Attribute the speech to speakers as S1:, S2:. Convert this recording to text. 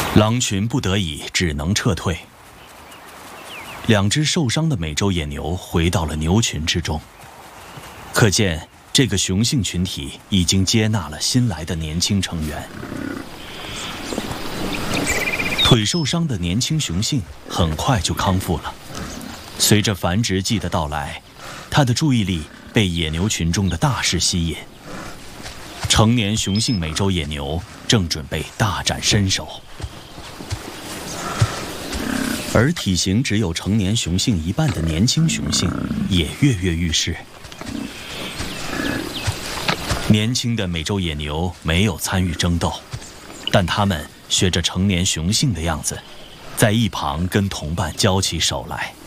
S1: 狼群不得已只能撤退。2只受伤的美洲野牛回到了牛群之中，可见这个雄性群体已经接纳了新来的年轻成员。腿受伤的年轻雄性很快就康复了。随着繁殖季的到来，它的注意力被野牛群中的大事吸引。成年雄性美洲野牛正准备大展身手，而体型只有成年雄性一半的年轻雄性也跃跃欲试。年轻的美洲野牛没有参与争斗，但它们学着成年雄性的样子，在一旁跟同伴交起手来。